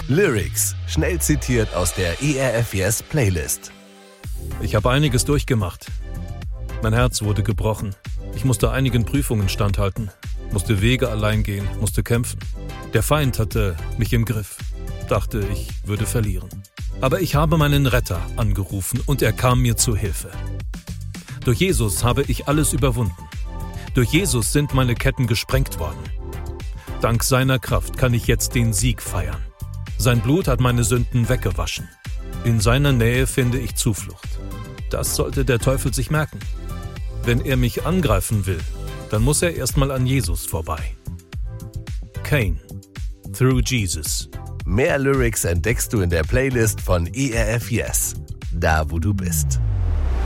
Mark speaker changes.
Speaker 1: Lyrics, schnell zitiert aus der ERF Yes Playlist.
Speaker 2: Ich habe einiges durchgemacht. Mein Herz wurde gebrochen. Ich musste einigen Prüfungen standhalten, musste Wege allein gehen, musste kämpfen. Der Feind hatte mich im Griff, dachte, ich würde verlieren. Aber ich habe meinen Retter angerufen und er kam mir zu Hilfe. Durch Jesus habe ich alles überwunden. Durch Jesus sind meine Ketten gesprengt worden. Dank seiner Kraft kann ich jetzt den Sieg feiern. Sein Blut hat meine Sünden weggewaschen. In seiner Nähe finde ich Zuflucht. Das sollte der Teufel sich merken. Wenn er mich angreifen will, dann muss er erstmal an Jesus vorbei. Cain, Through Jesus.
Speaker 1: Mehr Lyrics entdeckst du in der Playlist von ERF Yes, da wo du bist.